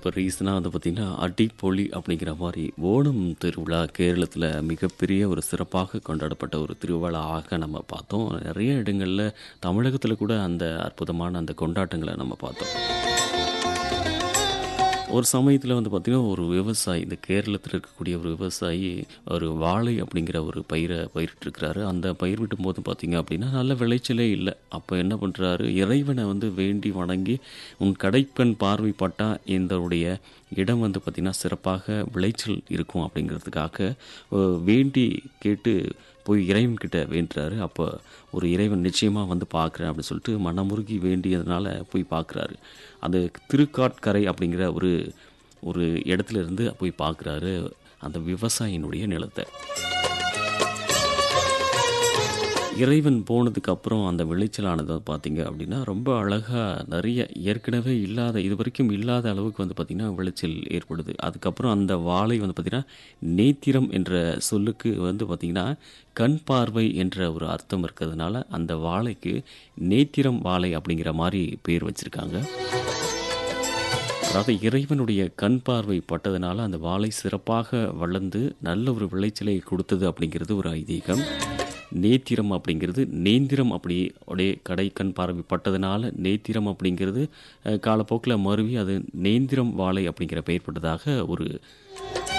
இப்போ ரீசனாக வந்து பார்த்திங்கன்னா அடிப்பொலி அப்படிங்கிற மாதிரி ஓணம் திருவிழா கேரளத்தில் மிகப்பெரிய ஒரு சிறப்பாக கொண்டாடப்பட்ட ஒரு திருவிழாவாக நம்ம பார்த்தோம். நிறைய இடங்களில் தமிழகத்தில் கூட அந்த அற்புதமான அந்த கொண்டாட்டங்களை நம்ம பார்த்தோம். ஒரு சமயத்தில் வந்து பார்த்திங்கன்னா ஒரு விவசாயி, இந்த கேரளத்தில் இருக்கக்கூடிய ஒரு விவசாயி ஒரு வாழை அப்படிங்கிற ஒரு பயிரை பயிரிட்டிருக்கிறாரு. அந்த பயிரிடும் போது பார்த்திங்க அப்படின்னா நல்ல விளைச்சலே இல்லை. அப்போ என்ன பண்ணுறாரு, இறைவனை வந்து வேண்டி வணங்கி உன் கடைக்கண் பார்வைப்பட்டா இதனுடைய இடம் வந்து பார்த்திங்கன்னா சிறப்பாக விளைச்சல் இருக்கும் அப்படிங்கிறதுக்காக வேண்டி கேட்டு போய் இறைவன்கிட்ட வேண்டுறாரு. அப்போ ஒரு இறைவன் நிச்சயமாக வந்து பார்க்குறேன் அப்படின்னு சொல்லிட்டு மனமுருகி வேண்டியதுனால போய் பார்க்குறாரு. அந்த திருக்காட்கரை அப்படிங்கிற ஒரு ஒரு இடத்துல இருந்து போய் பார்க்குறாரு அந்த விவசாயினுடைய நிலத்தை. இறைவன் போனதுக்கப்புறம் அந்த விளைச்சலானது பார்த்தீங்க அப்படின்னா ரொம்ப அழகாக நிறைய ஏற்கனவே இல்லாத, இது வரைக்கும் இல்லாத அளவுக்கு வந்து பார்த்திங்கன்னா விளைச்சல் ஏற்படுது. அதுக்கப்புறம் அந்த வாழை வந்து பார்த்திங்கன்னா நேத்திரம் என்ற சொல்லுக்கு வந்து பார்த்திங்கன்னா கண் பார்வை என்ற ஒரு அர்த்தம் இருக்கிறதுனால அந்த வாழைக்கு நேத்திரம் வாழை அப்படிங்கிற மாதிரி பேர் வச்சுருக்காங்க. அதாவது இறைவனுடைய கண் பார்வை பட்டதுனால அந்த வாழை சிறப்பாக வளர்ந்து நல்ல ஒரு விளைச்சலை கொடுத்தது அப்படிங்கிறது ஒரு ஐதீகம். நேத்திரம் அப்படிங்கிறது நேந்திரம் அப்படி அப்படியே கடை கண் பார்வை பட்டதுனால நேத்திரம் அப்படிங்கிறது காலப்போக்கில் மருவி அது நேந்திரம் வாழை அப்படிங்கிற பெயர் பட்டதாக ஒரு